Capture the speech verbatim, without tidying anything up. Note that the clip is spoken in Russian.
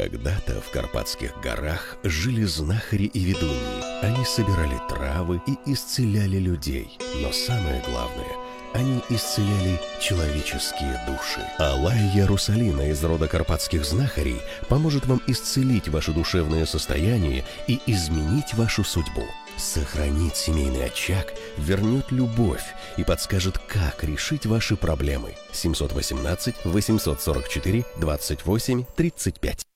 Когда-то в Карпатских горах жили знахари и ведуньи. Они собирали травы и исцеляли людей. Но самое главное, они исцеляли человеческие души. Алайя Русалина из рода карпатских знахарей поможет вам исцелить ваше душевное состояние и изменить вашу судьбу. Сохранит семейный очаг, вернет любовь и подскажет, как решить ваши проблемы. семьсот восемнадцать восемьсот сорок четыре двадцать восемь тридцать пять.